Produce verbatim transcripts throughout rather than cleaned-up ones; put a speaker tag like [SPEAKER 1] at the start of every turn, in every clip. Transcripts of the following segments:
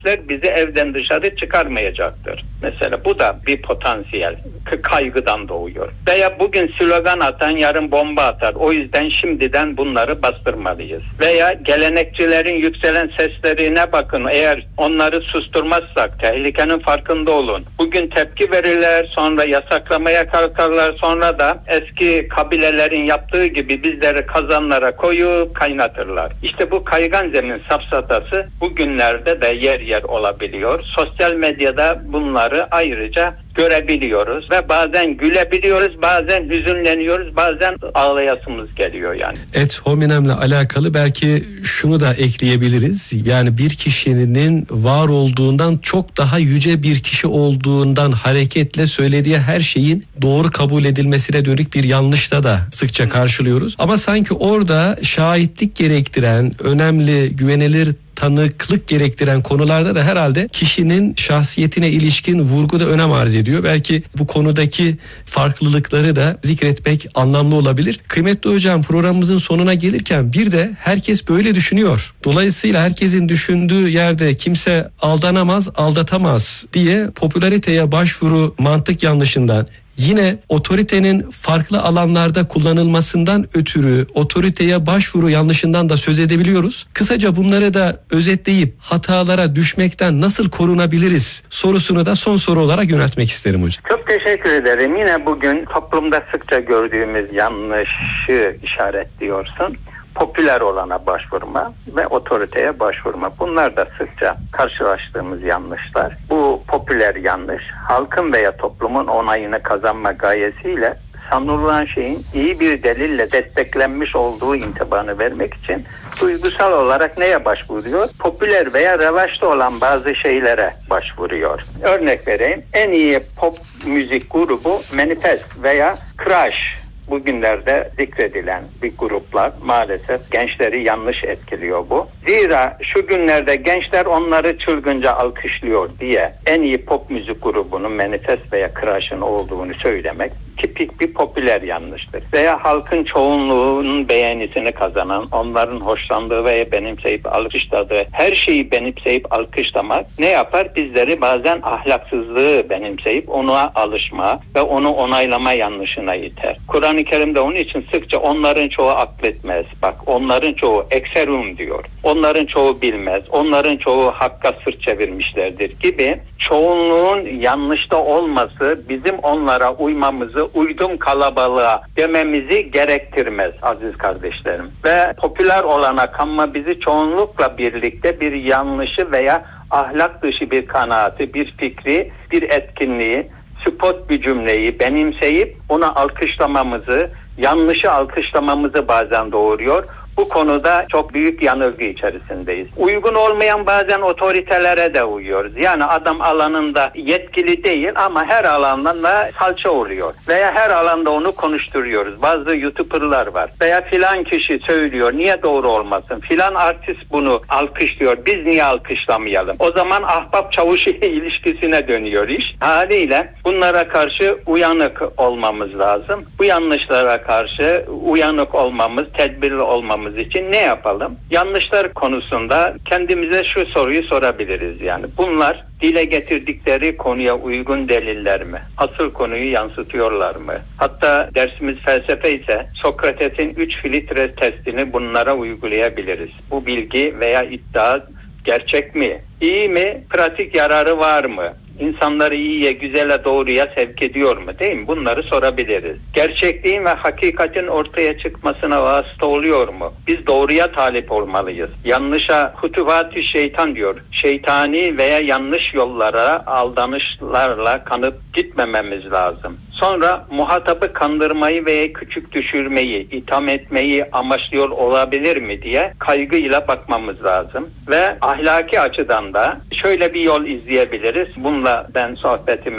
[SPEAKER 1] bizi evden dışarı çıkarmayacaktır. Mesela bu da bir potansiyel kaygıdan doğuyor. Veya bugün slogan atan yarın bomba atar. O yüzden şimdiden bunları bastırmalıyız. Veya gelenekçilerin yükselen seslerine bakın. Eğer onları susturmazsak tehlikenin farkında olun. Bugün tepki verirler, sonra yasaklamaya kalkarlar, sonra da eski kabilelerin yaptığı gibi bizleri kazanlara koyup kaynatırlar. İşte bu kaygan zemin safsatası bugünlerde de yer yer olabiliyor. Sosyal medyada bunları ayrıca görebiliyoruz ve bazen gülebiliyoruz, bazen hüzünleniyoruz, bazen ağlayasımız geliyor yani.
[SPEAKER 2] Et hominem'le alakalı belki şunu da ekleyebiliriz. Yani bir kişinin var olduğundan çok daha yüce bir kişi olduğundan hareketle söylediği her şeyin doğru kabul edilmesine dönük bir yanlışla da sıkça karşılıyoruz. Ama sanki orada şahitlik gerektiren, önemli, güvenilir tanıklık gerektiren konularda da herhalde kişinin şahsiyetine ilişkin vurgu da önem arz ediyor. Belki bu konudaki farklılıkları da zikretmek anlamlı olabilir. Kıymetli hocam, programımızın sonuna gelirken bir de herkes böyle düşünüyor. Dolayısıyla herkesin düşündüğü yerde kimse aldanamaz, aldatamaz diye popülariteye başvuru mantık yanlışından, yine otoritenin farklı alanlarda kullanılmasından ötürü otoriteye başvuru yanlışından da söz edebiliyoruz. Kısaca bunları da özetleyip hatalara düşmekten nasıl korunabiliriz sorusunu da son soru olarak yöneltmek isterim hocam.
[SPEAKER 1] Çok teşekkür ederim. Yine bugün toplumda sıkça gördüğümüz yanlışı işaretliyorsun. Popüler olana başvurma ve otoriteye başvurma. Bunlar da sıkça karşılaştığımız yanlışlar. Bu popüler yanlış, halkın veya toplumun onayını kazanma gayesiyle sanılan şeyin iyi bir delille desteklenmiş olduğu intibanı vermek için duygusal olarak neye başvuruyor? Popüler veya revaçta olan bazı şeylere başvuruyor. Örnek vereyim. En iyi pop müzik grubu Manifest veya Crash. Bugünlerde zikredilen bir gruplar, maalesef gençleri yanlış etkiliyor bu. Zira şu günlerde gençler onları çılgınca alkışlıyor diye en iyi pop müzik grubunun Manifest veya Crash'ın olduğunu söylemek tipik bir popüler yanlıştır. Veya halkın çoğunluğunun beğenisini kazanan, onların hoşlandığı veya benimseyip alkışladığı her şeyi benimseyip alkışlamak ne yapar? Bizleri bazen ahlaksızlığı benimseyip ona alışma ve onu onaylama yanlışına iter. Kur'an-ı Kerim'de onun için sıkça onların çoğu akletmez. Bak, onların çoğu ekserum diyor. Onların çoğu bilmez. Onların çoğu hakka sırt çevirmişlerdir gibi çoğunluğun yanlışta olması bizim onlara uymamızı, uydum kalabalığa dememizi gerektirmez aziz kardeşlerim. Ve popüler olana kanma bizi çoğunlukla birlikte bir yanlışı veya ahlak dışı bir kanaati, bir fikri, bir etkinliği, spot bir cümleyi benimseyip ona alkışlamamızı, yanlışı alkışlamamızı bazen doğuruyor. Bu konuda çok büyük yanılgı içerisindeyiz. Uygun olmayan bazen otoritelere de uyuyoruz. Yani adam alanında yetkili değil ama her alanda da salça oluyor. Veya her alanda onu konuşturuyoruz. Bazı YouTuber'lar var. Veya filan kişi söylüyor. Niye doğru olmasın? Filan artist bunu alkışlıyor. Biz niye alkışlamayalım? O zaman ahbap çavuş ilişkisine dönüyor iş. Haliyle bunlara karşı uyanık olmamız lazım. Bu yanlışlara karşı uyanık olmamız, tedbirli olmamız için ne yapalım? Yanlışlar konusunda kendimize şu soruyu sorabiliriz yani. Bunlar dile getirdikleri konuya uygun deliller mi? Asıl konuyu yansıtıyorlar mı? Hatta dersimiz felsefe ise Sokrates'in üç filtre testini bunlara uygulayabiliriz. Bu bilgi veya iddia gerçek mi? İyi mi? Pratik yararı var mı? İnsanları iyiye, güzele, doğruya sevk ediyor mu, değil mi? Bunları sorabiliriz. Gerçekliğin ve hakikatin ortaya çıkmasına vasıta oluyor mu? Biz doğruya talip olmalıyız. Yanlışa hutuvat-ı şeytan diyor. Şeytani veya yanlış yollara, aldanışlarla kanıp gitmememiz lazım. Sonra muhatabı kandırmayı veya küçük düşürmeyi, itham etmeyi amaçlıyor olabilir mi diye kaygıyla bakmamız lazım. Ve ahlaki açıdan da şöyle bir yol izleyebiliriz. Bununla ben sohbetimi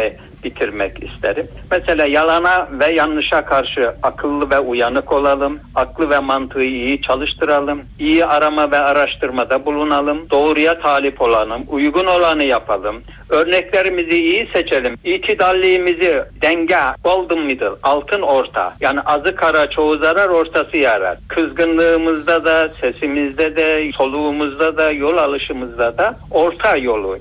[SPEAKER 1] bitirmek isterim. Mesela yalana ve yanlışa karşı akıllı ve uyanık olalım. Aklı ve mantığı iyi çalıştıralım. İyi arama ve araştırmada bulunalım. Doğruya talip olalım. Uygun olanı yapalım. Örneklerimizi iyi seçelim. İtidalliğimizi denge, golden middle, altın orta. Yani azı kara çoğu zarar, ortası yarar. Kızgınlığımızda da, sesimizde de, soluğumuzda da, yol alışımızda da orta yolu